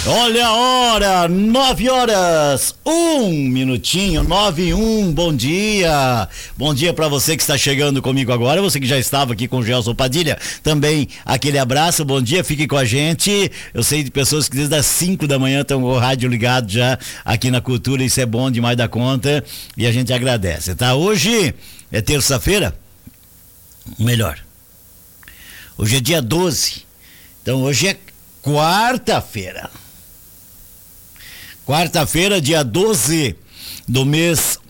Olha a hora, 9 horas, 1 minutinho, 9:01, bom dia. Bom dia pra você que está chegando comigo agora, você que já estava aqui com o Gelson Padilha, também aquele abraço, bom dia, fique com a gente. Eu sei de pessoas que desde as 5 da manhã estão com o rádio ligado já aqui na Cultura, isso é bom demais da conta e a gente agradece, tá? Hoje é terça-feira, melhor, hoje é dia 12, então hoje é quarta-feira. Quarta-feira, dia 12 do mês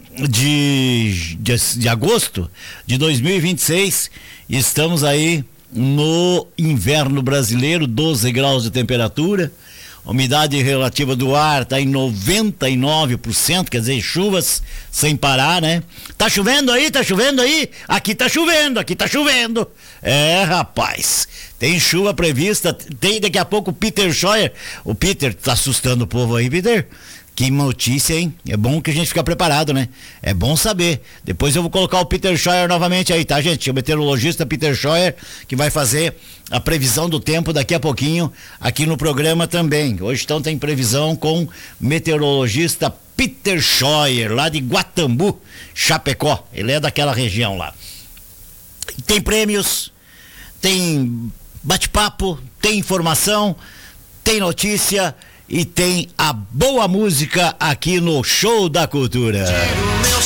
de agosto de 2026. Estamos aí no inverno brasileiro, 12 graus de temperatura. A umidade relativa do ar está em 99%, quer dizer, chuvas sem parar, né? Tá chovendo aí? Tá chovendo aí? Aqui tá chovendo, aqui tá chovendo. É, rapaz, tem chuva prevista, tem daqui a pouco o Peter Scheuer. O Peter tá assustando o povo aí, Peter. Que notícia, hein? É bom que a gente fica preparado, né? É bom saber. Depois eu vou colocar o Peter Scheuer novamente aí, tá, gente? O meteorologista Peter Scheuer, que vai fazer a previsão do tempo daqui a pouquinho aqui no programa também. Hoje então tem previsão com meteorologista Peter Scheuer, lá de Guatambu, Chapecó. Ele é daquela região lá. Tem prêmios, tem bate-papo, tem informação, tem notícia e tem a boa música aqui no Show da Cultura. Tiro meu